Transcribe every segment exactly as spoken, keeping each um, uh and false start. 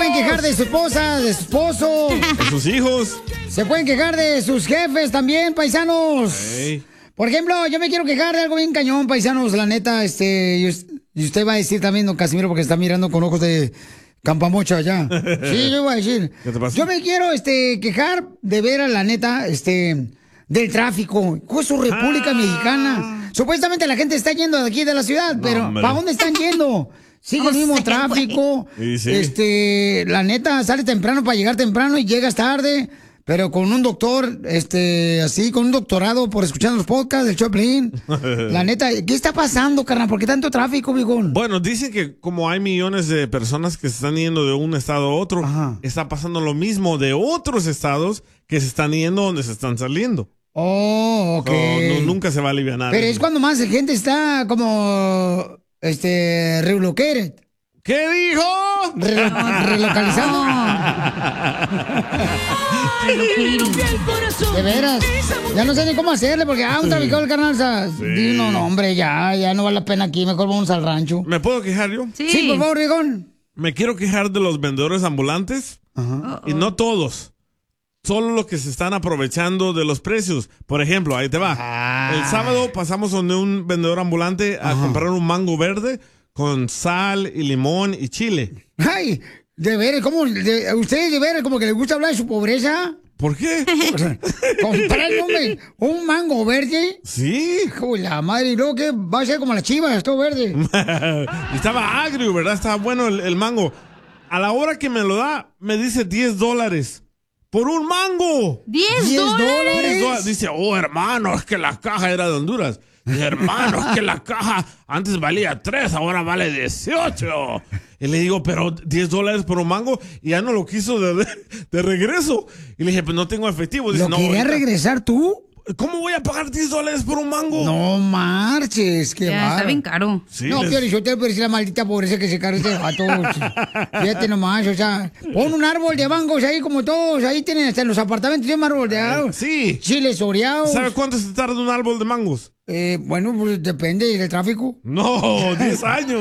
pueden quejar de su esposa, de su esposo. De sus hijos. Se pueden quejar de sus jefes también, paisanos. Hey. Por ejemplo, yo me quiero quejar de algo bien cañón, paisanos, la neta, este, y us- y usted va a decir también, don Casimiro, porque está mirando con ojos de campamocha allá. Sí, yo voy a decir. ¿Qué te pasa? Yo me quiero, este, quejar de ver a la neta, este, del tráfico. ¿Cuál es su República Ah. Mexicana? Supuestamente la gente está yendo de aquí de la ciudad, pero hombre. ¿para dónde están yendo? Sigue el No mismo sé, tráfico. Sí, sí. Este, la neta, sale temprano para llegar temprano y llegas tarde. Pero con un doctor, este, así, con un doctorado por escuchar los podcasts del Choplin. La neta, ¿qué está pasando, carnal? ¿Por qué tanto tráfico, vigón? Bueno, dicen que como hay millones de personas que se están yendo de un estado a otro, Ajá. está pasando lo mismo de otros estados que se están yendo donde se están saliendo. Oh, ok. So, no- nunca se va a aliviar. Pero es cuando más gente está como, este, relocated. ¿Qué dijo? Relo- relocalizado. De veras. Ya no sé ni cómo hacerle porque, ah, un traficado del carnal. O sea, di, no, no, hombre, ya, ya no vale la pena aquí. Mejor vamos al rancho. ¿Me puedo quejar yo? Sí. Sí, por favor, Rigón. Me quiero quejar de los vendedores ambulantes Ajá. y no todos. Solo los que se están aprovechando de los precios. Por ejemplo, ahí te va. Ah. El sábado pasamos donde un vendedor ambulante a Ajá. comprar un mango verde con sal y limón y chile. Ay, de veras, ¿cómo? De, ¿a ustedes de veras como que les gusta hablar de su pobreza? ¿Por qué? O sea, comprar un, un mango verde. Sí. Hijo de la madre, y luego que va a ser como las chivas, todo verde. Y estaba agrio, ¿verdad? Estaba bueno el, el mango. A la hora que me lo da, me dice diez dólares. ¡Por un mango! ¿diez ¿diez dólares? dólares? diez dólares. Dice, oh, hermano, es que la caja era de Honduras. Dije, hermano, es que la caja antes valía tres, ahora vale dieciocho. Y le digo, pero diez dólares por un mango. Y ya no lo quiso de, de, de regreso. Y le dije, pues no tengo efectivo. Dice, ¿Lo no, quería ahorita- regresar tú? ¿Cómo voy a pagar diez dólares por un mango? No marches, qué Ya, está bárbaro. bien caro. Sí, No, les- Pio Lizotero, pero es la maldita pobreza que se carga este vato. Fíjate nomás, o sea, pon un árbol de mangos ahí como todos, ahí tienen hasta en los apartamentos, tienen un árbol de mangos. Sí. Chiles oreados. ¿Sabe cuánto se tarda un árbol de mangos? Eh, bueno, pues depende del tráfico. No, diez años.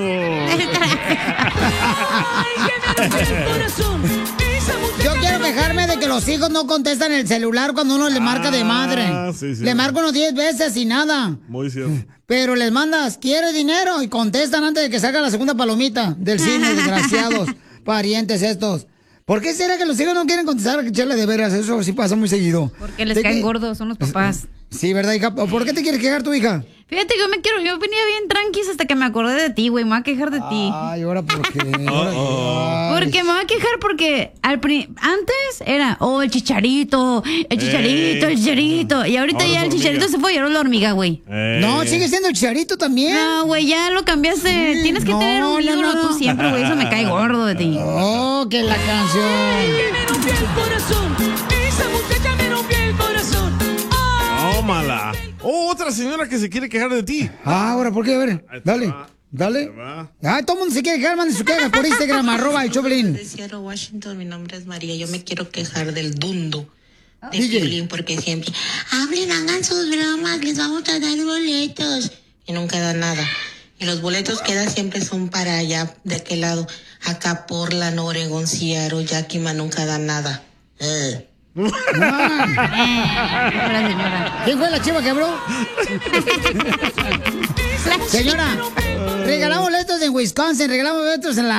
Yo quiero quejarme de que los hijos no contestan el celular cuando uno le marca de madre. Ah, sí, sí. Le marco unos diez veces y nada. Muy cierto. Pero les mandas, ¿quiere dinero? Y contestan antes de que salga la segunda palomita del cine, desgraciados, parientes estos. ¿Por qué será que los hijos no quieren contestar? Chale, de veras, eso sí pasa muy seguido. Porque les ¿De caen qué? gordos, son los papás. Sí, ¿verdad, hija? ¿Por qué te quieres quejar tu hija? Fíjate, yo me quiero, yo venía bien tranquis hasta que me acordé de ti, güey. Me voy a quejar de ti. Ay, ¿ahora por qué? ¿Ahora qué? Uh-oh. Ay. Porque me voy a quejar porque al pri- antes era, oh, el chicharito, el chicharito, Ey. el chicharito. Y ahorita Ahora ya es el hormiga. chicharito se fue y ahora es la hormiga, güey. Eh. No, sigue siendo el chicharito también. No, güey, ya lo cambiaste. Sí, Tienes que no, tener un no, ídolo no. tú siempre, güey. Eso me cae gordo de ti. Oh, que la canción. Me rompió el corazón, esa muchacha me rompió el corazón. Ay, Tómala. Oh, otra señora que se quiere quejar de ti. Ah, ahora, ¿por qué? A ver, Ahí te dale, va. dale. Ahí te va. Ah, todo el mundo se quiere quejar, mande su queja por Instagram, arroba el Choplin. De Seattle, Washington, mi nombre es María. Yo me quiero quejar del dundo de D J. Piolín porque siempre hablen, hagan sus bromas, les vamos a dar boletos y nunca da nada. Y los boletos que da siempre son para allá, de aquel lado, acá por la Oregon, Seattle, Yakima, nunca da nada. Eh. Ah, Hola, señora. ¿quién fue la chiva que habló? Señora, regalamos boletos en Wisconsin, regalamos boletos en la